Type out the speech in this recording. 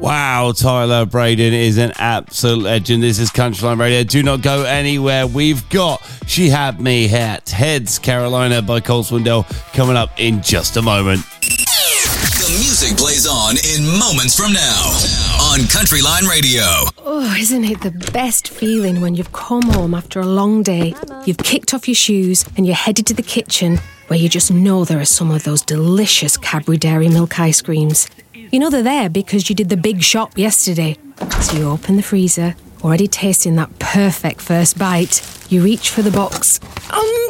Wow, Tyler Braden is an absolute legend. This is Countryline Radio. Do not go anywhere. We've got She Had Me at Heads, Carolina by Cole Swindell coming up in just a moment. The music plays on in moments from now on Countryline Radio. Oh, isn't it the best feeling when you've come home after a long day, you've kicked off your shoes and you're headed to the kitchen where you just know there are some of those delicious Cadbury Dairy Milk ice creams. You know they're there because you did the big shop yesterday. So you open the freezer, already tasting that perfect first bite. You reach for the box and